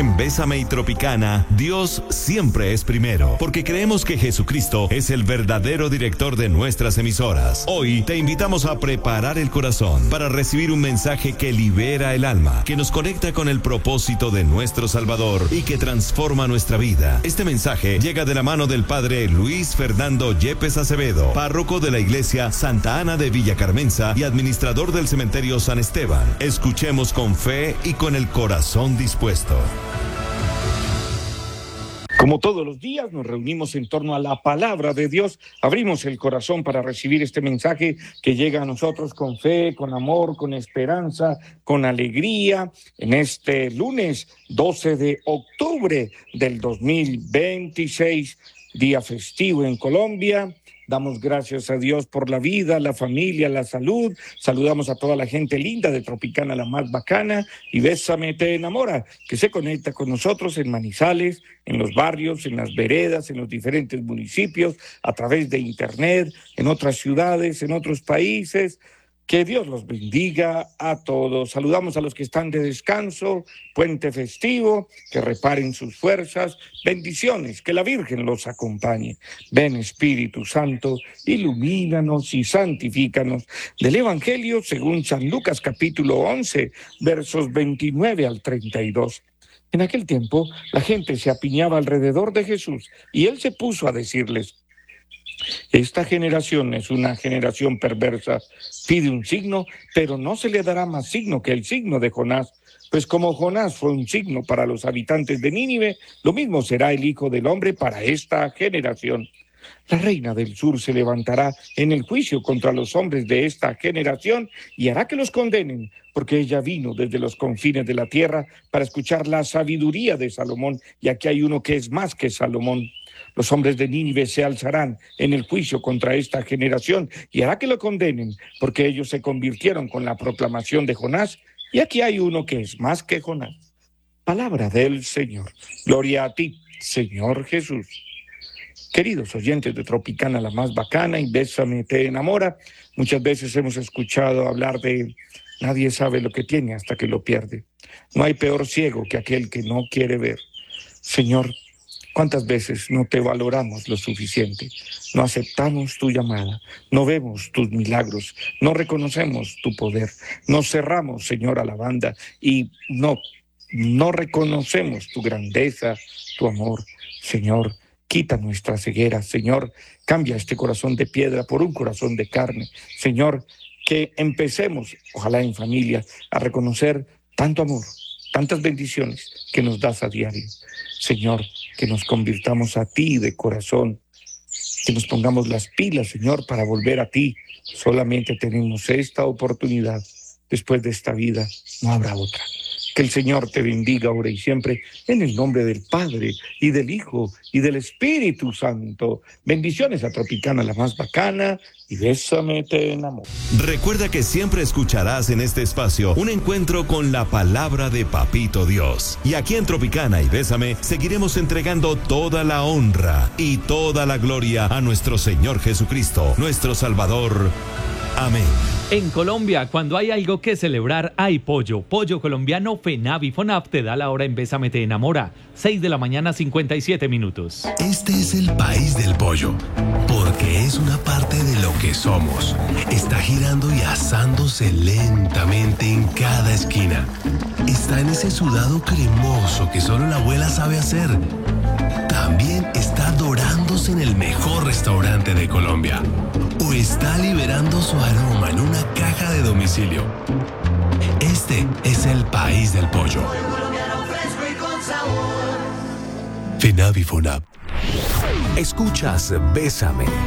En Bésame y Tropicana, Dios siempre es primero, porque creemos que Jesucristo es el verdadero director de nuestras emisoras. Hoy te invitamos a preparar el corazón para recibir un mensaje que libera el alma, que nos conecta con el propósito de nuestro Salvador y que transforma nuestra vida. Este mensaje llega de la mano del Padre Luis Fernando Yepes Acevedo, párroco de la Iglesia Santa Ana de Villa Carmenza y administrador del Cementerio San Esteban. Escuchemos con fe y con el corazón dispuesto. Como todos los días nos reunimos en torno a la palabra de Dios, abrimos el corazón para recibir este mensaje que llega a nosotros con fe, con amor, con esperanza, con alegría, en este lunes 12 de octubre del 2026, día festivo en Colombia. Damos gracias a Dios por la vida, la familia, la salud. Saludamos a toda la gente linda de Tropicana, la más bacana, y Bésame te enamora, que se conecta con nosotros en Manizales, en los barrios, en las veredas, en los diferentes municipios, a través de internet, en otras ciudades, en otros países. Que Dios los bendiga a todos. Saludamos a los que están de descanso, puente festivo, que reparen sus fuerzas. Bendiciones, que la Virgen los acompañe. Ven Espíritu Santo, ilumínanos y santifícanos. Del Evangelio según San Lucas capítulo 11, versos 29 al 32. En aquel tiempo, la gente se apiñaba alrededor de Jesús y él se puso a decirles: esta generación es una generación perversa, pide un signo, pero no se le dará más signo que el signo de Jonás. Pues como Jonás fue un signo para los habitantes de Nínive, lo mismo será el Hijo del Hombre para esta generación. La reina del sur se levantará en el juicio contra los hombres de esta generación y hará que los condenen, porque ella vino desde los confines de la tierra para escuchar la sabiduría de Salomón, y aquí hay uno que es más que Salomón. Los hombres de Nínive se alzarán en el juicio contra esta generación y hará que lo condenen, porque ellos se convirtieron con la proclamación de Jonás, y aquí hay uno que es más que Jonás. Palabra del Señor. Gloria a ti, Señor Jesús. Queridos oyentes de Tropicana, la más bacana, y Bésame te enamora, muchas veces hemos escuchado hablar de nadie sabe lo que tiene hasta que lo pierde. No hay peor ciego que aquel que no quiere ver. Señor, ¿cuántas veces no te valoramos lo suficiente? No aceptamos tu llamada, no vemos tus milagros, no reconocemos tu poder, nos cerramos, Señor, a la banda y no reconocemos tu grandeza, tu amor. Señor, quita nuestra ceguera. Señor, cambia este corazón de piedra por un corazón de carne. Señor, que empecemos, ojalá en familia, a reconocer tanto amor, tantas bendiciones que nos das a diario. Señor, que nos convirtamos a ti de corazón, que nos pongamos las pilas, Señor, para volver a ti. Solamente tenemos esta oportunidad. Después de esta vida no habrá otra. Que el Señor te bendiga ahora y siempre, en el nombre del Padre, y del Hijo, y del Espíritu Santo. Bendiciones a Tropicana, la más bacana, y Bésame te enamora. Recuerda que siempre escucharás en este espacio un encuentro con la palabra de Papito Dios. Y aquí en Tropicana y Bésame seguiremos entregando toda la honra y toda la gloria a nuestro Señor Jesucristo, nuestro Salvador. Amén. En Colombia, cuando hay algo que celebrar, hay pollo. Pollo colombiano FENAV y FONAP te da la hora en Bésame te enamora. 6 de la mañana, 57 minutos. Este es el país del pollo, porque es una parte de lo que somos. Está girando y asándose lentamente en cada esquina. Está en ese sudado cremoso que solo la abuela sabe hacer. También está dorándose en el mejor restaurante de Colombia. O está liberando su aroma en una caja de domicilio. Este es el país del pollo. FENAV y FONAP. Escuchas Bésame.